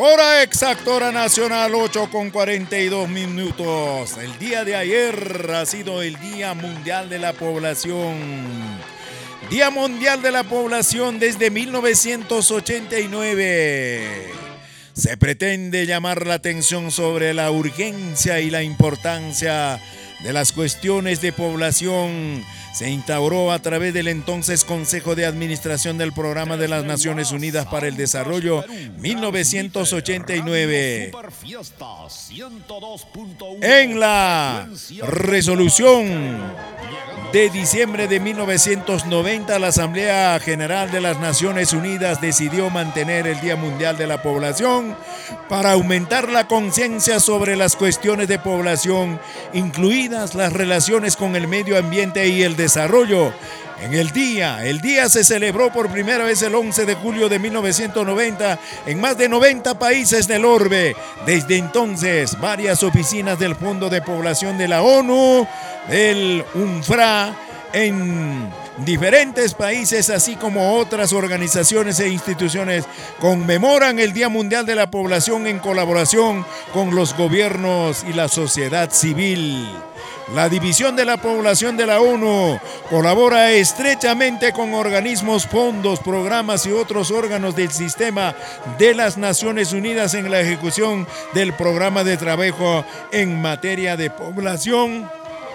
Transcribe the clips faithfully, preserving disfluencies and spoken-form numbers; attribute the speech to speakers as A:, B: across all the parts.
A: Hora exacta, hora nacional, ocho con cuarenta y dos minutos. El día de ayer ha sido el Día Mundial de la Población. Día Mundial de la Población desde mil novecientos ochenta y nueve. Se pretende llamar la atención sobre la urgencia y la importancia de las cuestiones de población. Se instauró a través del entonces Consejo de Administración del Programa de las Naciones Unidas para el Desarrollo mil novecientos ochenta y nueve. En la resolución de diciembre de mil novecientos noventa, la Asamblea General de las Naciones Unidas decidió mantener el Día Mundial de la Población para aumentar la conciencia sobre las cuestiones de población, incluidas las relaciones con el medio ambiente y el desarrollo. En el día, el día se celebró por primera vez el once de julio de mil novecientos noventa en más de noventa países del orbe. Desde entonces, varias oficinas del Fondo de Población de la ONU, del UNFRA, en diferentes países, así como otras organizaciones e instituciones, conmemoran el Día Mundial de la Población en colaboración con los gobiernos y la sociedad civil. La División de la Población de la ONU colabora estrechamente con organismos, fondos, programas y otros órganos del sistema de las Naciones Unidas en la ejecución del programa de trabajo en materia de población,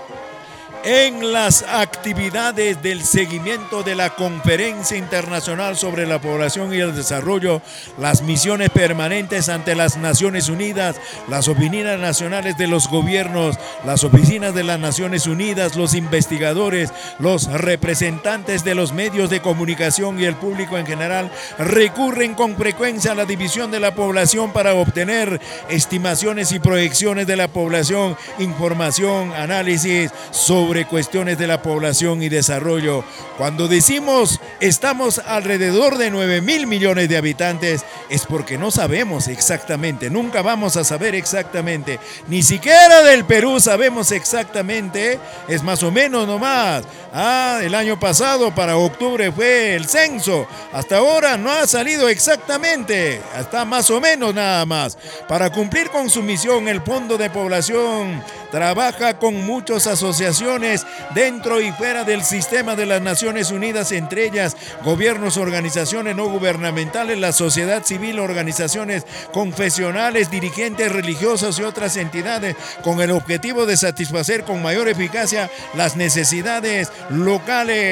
A: en las actividades del seguimiento de la Conferencia Internacional sobre la Población y el Desarrollo, las misiones permanentes ante las Naciones Unidas, las oficinas nacionales de los gobiernos, las oficinas de las Naciones Unidas, los investigadores, los representantes de los medios de comunicación y el público en general recurren con frecuencia a la División de la Población para obtener estimaciones y proyecciones de la población, información, análisis sobre sobre cuestiones de la población y desarrollo. Cuando decimos estamos alrededor de nueve mil millones de habitantes, es porque no sabemos exactamente, nunca vamos a saber exactamente, ni siquiera del Perú sabemos exactamente, es más o menos nomás. Ah, el año pasado para octubre fue el censo, hasta ahora no ha salido exactamente, está más o menos nada más. Para cumplir con su misión, el Fondo de Población trabaja con muchas asociaciones dentro y fuera del sistema de las Naciones Unidas, entre ellas gobiernos, organizaciones no gubernamentales, la sociedad civil, organizaciones confesionales, dirigentes religiosos y otras entidades, con el objetivo de satisfacer con mayor eficacia las necesidades locales.